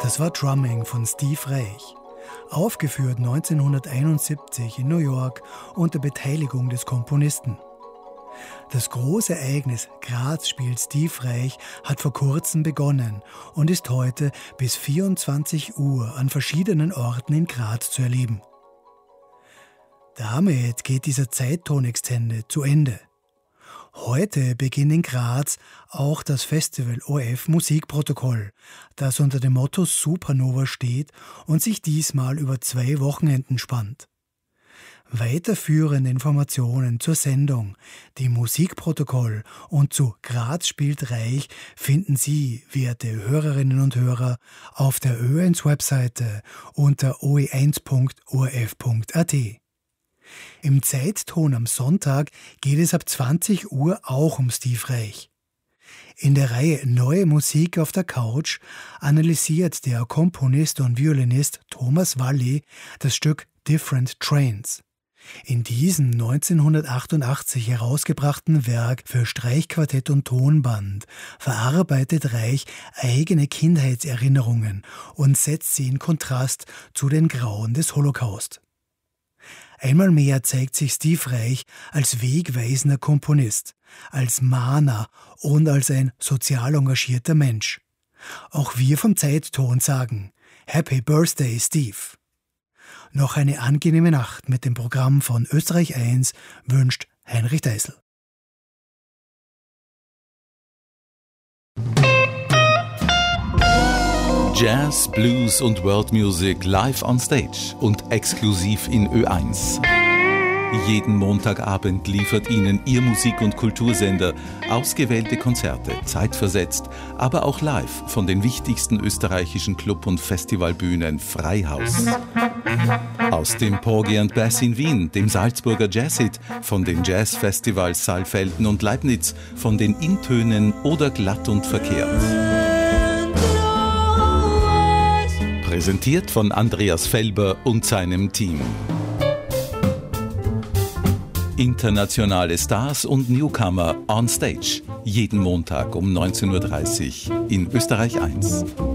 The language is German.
Das war Drumming von Steve Reich. Aufgeführt 1971 in New York unter Beteiligung des Komponisten. Das große Ereignis Graz spielt Steve Reich hat vor kurzem begonnen und ist heute bis 24 Uhr an verschiedenen Orten in Graz zu erleben. Damit geht dieser Zeitton-Extended zu Ende. Heute beginnt in Graz auch das Festival ORF Musikprotokoll, das unter dem Motto Supernova steht und sich diesmal über 2 Wochenenden spannt. Weiterführende Informationen zur Sendung, dem Musikprotokoll und zu Graz spielt Reich finden Sie, werte Hörerinnen und Hörer, auf der Ö1-Webseite unter oe1.orf.at. Im Zeitton am Sonntag geht es ab 20 Uhr auch um Steve Reich. In der Reihe Neue Musik auf der Couch analysiert der Komponist und Violinist Thomas Walli das Stück Different Trains. In diesem 1988 herausgebrachten Werk für Streichquartett und Tonband verarbeitet Reich eigene Kindheitserinnerungen und setzt sie in Kontrast zu den Grauen des Holocaust. Einmal mehr zeigt sich Steve Reich als wegweisender Komponist, als Mahner und als ein sozial engagierter Mensch. Auch wir vom Zeitton sagen Happy Birthday, Steve! Noch eine angenehme Nacht mit dem Programm von Österreich 1 wünscht Heinrich Deisel. Jazz, Blues und World Music live on stage und exklusiv in Ö1. Jeden Montagabend liefert Ihnen Ihr Musik- und Kultursender ausgewählte Konzerte, zeitversetzt, aber auch live von den wichtigsten österreichischen Club- und Festivalbühnen Freihaus. Aus dem Porgy and Bass in Wien, dem Salzburger Jazzhit, von den Jazzfestivals Saalfelden und Leibniz, von den Intönen oder Glatt und Verkehrt. Präsentiert von Andreas Felber und seinem Team. Internationale Stars und Newcomer on Stage. Jeden Montag um 19:30 Uhr in Österreich 1.